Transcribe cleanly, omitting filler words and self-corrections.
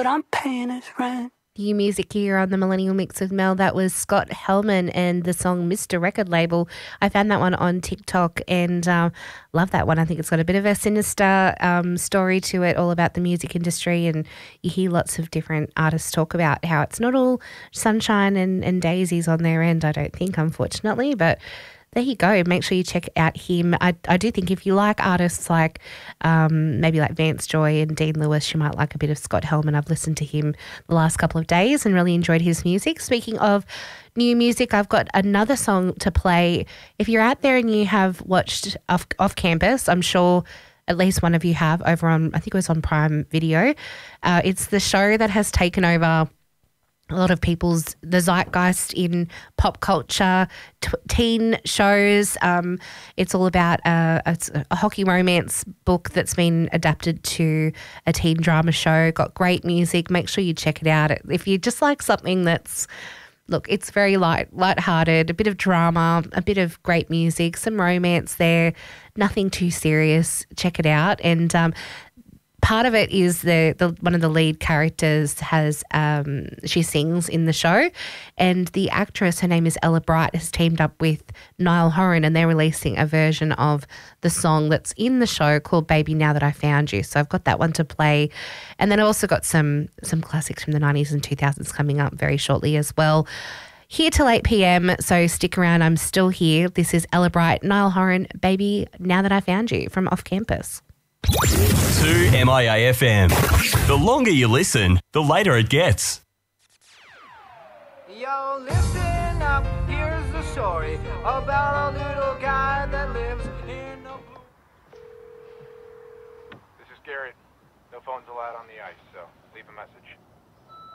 but I'm paying his rent. New music here on the Millennial Mix with Mel. That was Scott Hellman and the song Mr. Record Label. I found that one on TikTok and love that one. I think it's got a bit of a sinister story to it, all about the music industry, and you hear lots of different artists talk about how it's not all sunshine and daisies on their end, I don't think, unfortunately, but there you go. Make sure you check out him. I do think if you like artists like maybe like Vance Joy and Dean Lewis, you might like a bit of Scott Hellman. I've listened to him the last couple of days and really enjoyed his music. Speaking of new music, I've got another song to play. If you're out there and you have watched Off Campus, I'm sure at least one of you have over on, I think it was on Prime Video. It's the show that has taken over a lot of the zeitgeist in pop culture, teen shows. It's all about it's a hockey romance book that's been adapted to a teen drama show. Got great music. Make sure you check it out. If you just like something that's, look, it's very light-hearted, a bit of drama, a bit of great music, some romance there, nothing too serious. Check it out. And part of it is the one of the lead characters has she sings in the show, and the actress, her name is Ella Bright, has teamed up with Niall Horan, and they're releasing a version of the song that's in the show called Baby Now That I Found You. So I've got that one to play, and then I've also got some classics from the 90s and 2000s coming up very shortly as well. Here till 8 p.m, so stick around. I'm still here. This is Ella Bright, Niall Horan, Baby Now That I Found You from Off Campus. To MIA FM. The longer you listen, the later it gets. Yo, listen up, here's the story about a little guy that lives in a... This is Garrett. No phones allowed on the ice, so leave a message.